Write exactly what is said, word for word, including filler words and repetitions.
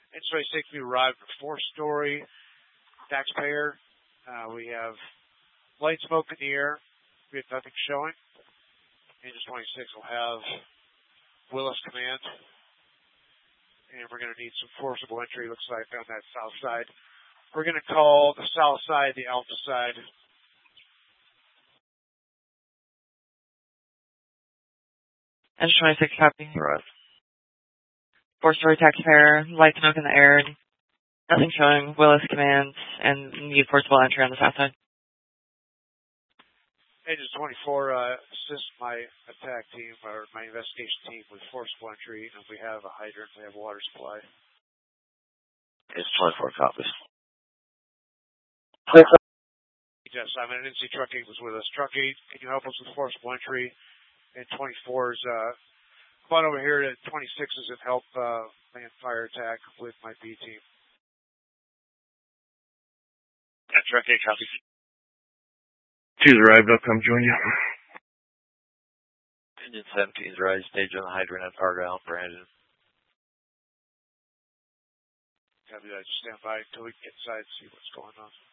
Engine twenty-six, we arrived at four-story taxpayer. Uh, we have light smoke in the air. We have nothing showing. Engine twenty-six will have Willis command. And we're going to need some forcible entry, looks like, on that south side. We're going to call the south side the Alpha side. Engine twenty-six, copy. Right. Four-story taxpayer, light smoke in the air, nothing showing, Willis commands, and need forcible entry on the south side. Engine twenty-four, uh, assist my attack team, or my investigation team, with forcible entry, and we have a hydrant, we have a water supply. It's twenty-four copies. Yes, I'm an N C Truck eight was with us. Truck eight, can you help us with forcible entry? And twenty-four is, uh, come on over here to twenty-sixes and help, uh, land fire attack with my B team. Yeah, Truck eight copies. Two's arrived, I'll come join you. Engine seventeen's arrived, stage on the hydrant at Argyle for engine. Copy that, just stand by until we get inside and see what's going on.